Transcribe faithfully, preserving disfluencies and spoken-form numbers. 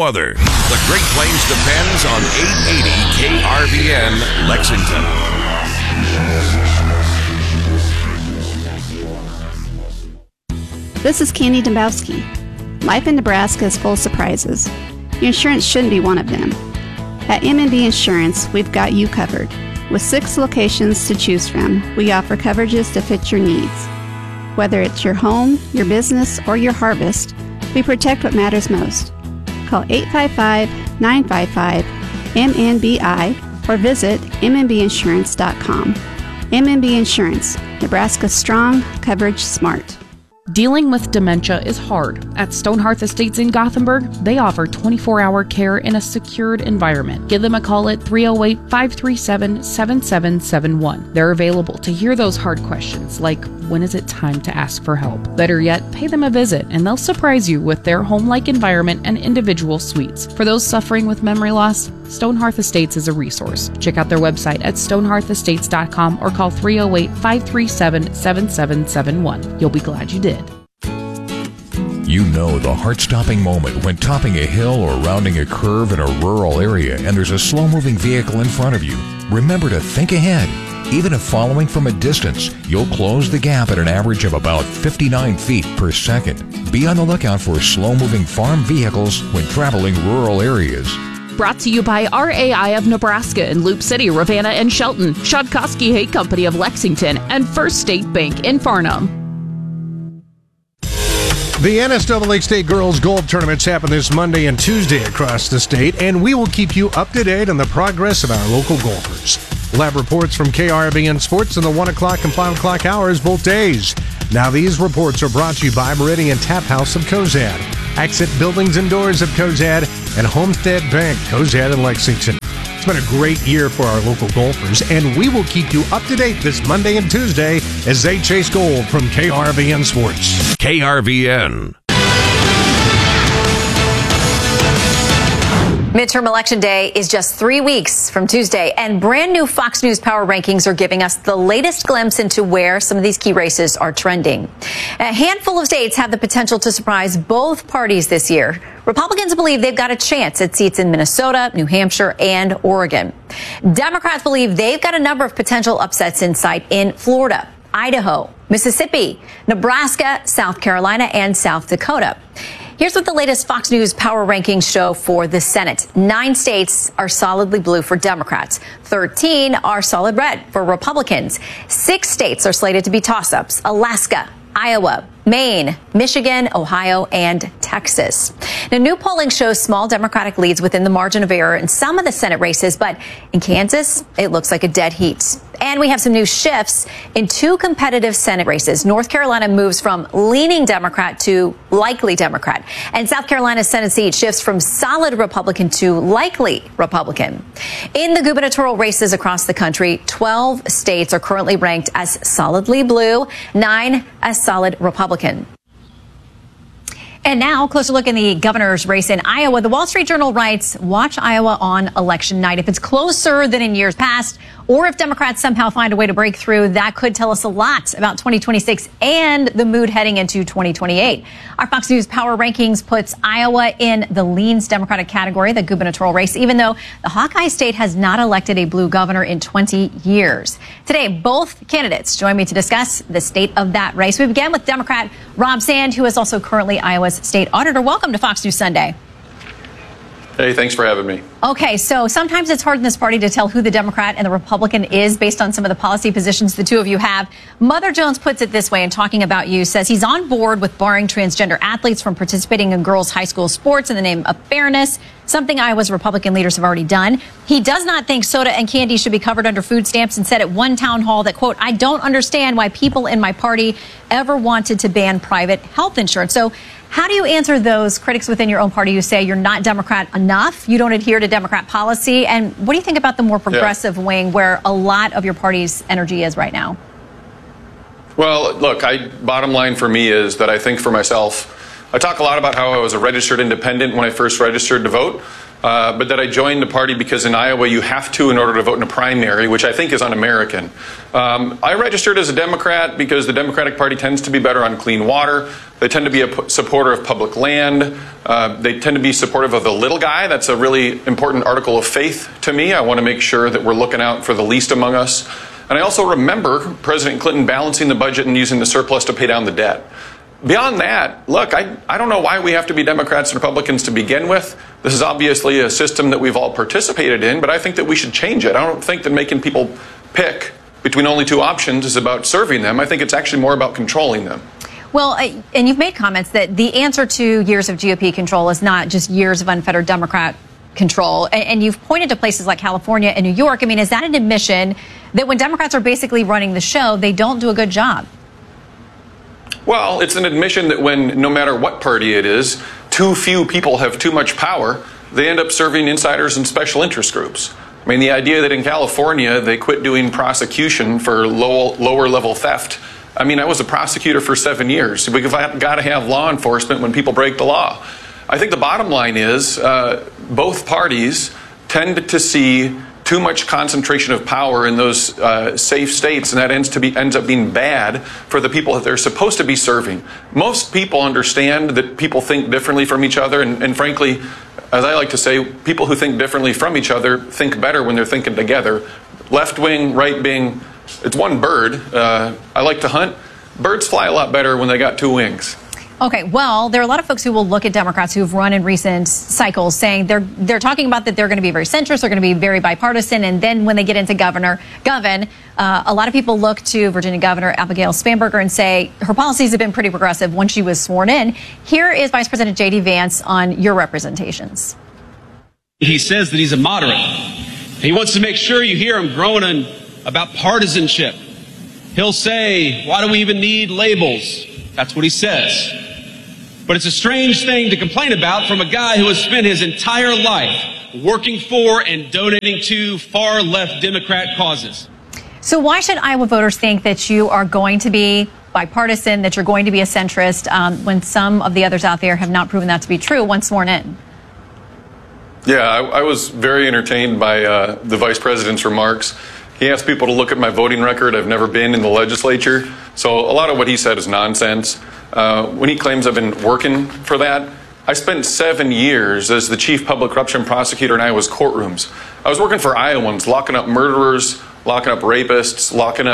other. The Great Plains depends on eight eighty K R V N Lexington. This is Candy Dembowski. Life in Nebraska is full of surprises. Your insurance shouldn't be one of them. At M and B Insurance, we've got you covered. With six locations to choose from, we offer coverages to fit your needs. Whether it's your home, your business, or your harvest, we protect what matters most. Call eight five five, nine five five, M N B I or visit m n b insurance dot com. M and B Insurance, Nebraska strong, coverage smart. Dealing with dementia is hard. At Stonehearth Estates in Gothenburg, they offer twenty-four hour care in a secured environment. Give them a call at three oh eight, five three seven, seven seven seven one. They're available to hear those hard questions like, when is it time to ask for help? Better yet, pay them a visit and they'll surprise you with their home-like environment and individual suites. For those suffering with memory loss, Stonehearth Estates is a resource. Check out their website at stonehearth estates dot com or call three oh eight, five three seven, seven seven seven one. You'll be glad you did. You know the heart-stopping moment when topping a hill or rounding a curve in a rural area and there's a slow-moving vehicle in front of you. Remember to think ahead. Even if following from a distance, you'll close the gap at an average of about fifty-nine feet per second. Be on the lookout for slow-moving farm vehicles when traveling rural areas. Brought to you by R A I of Nebraska in Loop City, Ravenna, and Shelton, Shudkowski Hay Company of Lexington, and First State Bank in Farnham. The N S double A State Girls Golf Tournaments happen this Monday and Tuesday across the state, and we will keep you up to date on the progress of our local golfers. We'll have reports from K R V N Sports in the one o'clock and five o'clock hours both days. Now these reports are brought to you by Meridian Tap House of Cozad, Exit Buildings and Doors of Cozad, and Homestead Bank, Cozad and Lexington. It's been a great year for our local golfers, and we will keep you up to date this Monday and Tuesday as they chase gold from K R V N Sports. K R V N. Midterm Election Day is just three weeks from Tuesday, and brand new Fox News Power Rankings are giving us the latest glimpse into where some of these key races are trending. A handful of states have the potential to surprise both parties this year. Republicans believe they've got a chance at seats in Minnesota, New Hampshire, and Oregon. Democrats believe they've got a number of potential upsets in sight in Florida, Idaho, Mississippi, Nebraska, South Carolina, and South Dakota. Here's what the latest Fox News Power Rankings show for the Senate. Nine states are solidly blue for Democrats. thirteen are solid red for Republicans. Six states are slated to be toss-ups: Alaska, Iowa, Maine, Michigan, Ohio, and Texas. Now, new polling shows small Democratic leads within the margin of error in some of the Senate races, but in Kansas, it looks like a dead heat. And we have some new shifts in two competitive Senate races. North Carolina moves from leaning Democrat to likely Democrat. And South Carolina's Senate seat shifts from solid Republican to likely Republican. In the gubernatorial races across the country, twelve states are currently ranked as solidly blue, nine as solid Republican. And now, a closer look in the governor's race in Iowa. The Wall Street Journal writes, watch Iowa on election night. If it's closer than in years past, or if Democrats somehow find a way to break through, that could tell us a lot about twenty twenty-six and the mood heading into twenty twenty-eight. Our Fox News Power Rankings puts Iowa in the leans Democratic category, the gubernatorial race, even though the Hawkeye State has not elected a blue governor in twenty years. Today, both candidates join me to discuss the state of that race. We begin with Democrat Rob Sand, who is also currently Iowa's state auditor. Welcome to Fox News Sunday. Hey, thanks for having me. Okay, so sometimes it's hard in this party to tell who the Democrat and the Republican is based on some of the policy positions the two of you have. Mother Jones puts it this way in talking about you, says he's on board with barring transgender athletes from participating in girls' high school sports in the name of fairness, something Iowa's Republican leaders have already done. He does not think soda and candy should be covered under food stamps and said at one town hall that, quote, I don't understand why people in my party ever wanted to ban private health insurance. So how do you answer those critics within your own party who say you're not Democrat enough, you don't adhere to Democrat policy? And what do you think about the more progressive yeah. wing where a lot of your party's energy is right now? Well, look, I, bottom line for me is that I think for myself, I talk a lot about how I was a registered independent when I first registered to vote, uh, but that I joined the party because in Iowa you have to in order to vote in a primary, which I think is un-American. Um, I registered as a Democrat because the Democratic Party tends to be better on clean water. They tend to be a p- supporter of public land. Uh, they tend to be supportive of the little guy. That's a really important article of faith to me. I want to make sure that we're looking out for the least among us. And I also remember President Clinton balancing the budget and using the surplus to pay down the debt. Beyond that, look, I, I don't know why we have to be Democrats and Republicans to begin with. This is obviously a system that we've all participated in, but I think that we should change it. I don't think that making people pick between only two options is about serving them. I think it's actually more about controlling them. Well, I, and you've made comments that the answer to years of G O P control is not just years of unfettered Democrat control. And, and you've pointed to places like California and New York. I mean, is that an admission that when Democrats are basically running the show, they don't do a good job? Well, it's an admission that when, no matter what party it is, too few people have too much power, they end up serving insiders and special interest groups. I mean, the idea that in California they quit doing prosecution for low, lower level theft. I mean, I was a prosecutor for seven years. We've got to have law enforcement when people break the law. I think the bottom line is uh, both parties tend to see too much concentration of power in those uh, safe states, and that ends to be ends up being bad for the people that they're supposed to be serving. Most people understand that people think differently from each other, and, and frankly, as I like to say, people who think differently from each other think better when they're thinking together. Left wing, right wing, it's one bird. Uh, I like to hunt. Birds fly a lot better when they got two wings. Okay, well, there are a lot of folks who will look at Democrats who've run in recent cycles saying they're they're talking about that they're going to be very centrist, they're going to be very bipartisan, and then when they get into governor, govern, uh, a lot of people look to Virginia Governor Abigail Spanberger and say her policies have been pretty progressive once she was sworn in. Here is Vice President J D Vance on your representations. He says that he's a moderate. He wants to make sure you hear him groaning about partisanship. He'll say, why do we even need labels? That's what he says. But it's a strange thing to complain about from a guy who has spent his entire life working for and donating to far left Democrat causes. So why should Iowa voters think that you are going to be bipartisan, that you're going to be a centrist, um, when some of the others out there have not proven that to be true once sworn in? Yeah, I, I was very entertained by uh, the vice president's remarks. He asked people to look at my voting record. I've never been in the legislature. So a lot of what he said is nonsense. Uh, when he claims I've been working for that, I spent seven years as the chief public corruption prosecutor in Iowa's courtrooms. I was working for Iowans, locking up murderers, locking up rapists, locking up